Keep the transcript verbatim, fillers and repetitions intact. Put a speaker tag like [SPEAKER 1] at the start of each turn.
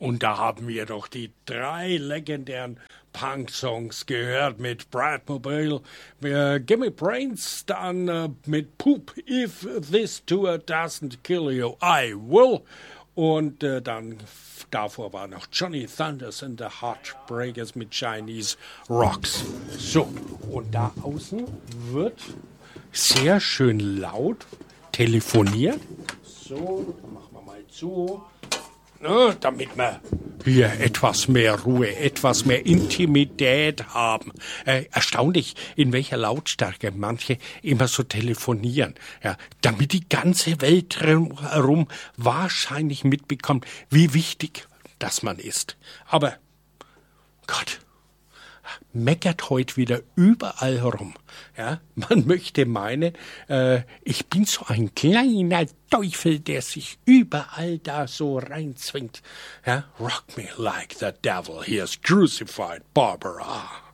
[SPEAKER 1] Und da haben wir doch die drei legendären Punk-Songs gehört mit Bradmobile, äh, Gimme Brains, dann äh, mit Poop, If This Tour Doesn't Kill You, I Will. Und äh, dann davor war noch Johnny Thunders and the Heartbreakers mit Chinese Rocks. So, und da außen wird sehr schön laut telefoniert. So, machen wir mal zu. Na, damit wir hier etwas mehr Ruhe, etwas mehr Intimität haben. Äh, erstaunlich, in welcher Lautstärke manche immer so telefonieren. Ja, damit die ganze Welt herum wahrscheinlich mitbekommt, wie wichtig das man ist. Aber Gott, meckert heute wieder überall rum. Ja, man möchte meinen, äh, ich bin so ein kleiner Teufel, der sich überall da so reinzwingt. Ja, rock me like the devil, he has crucified Barbara.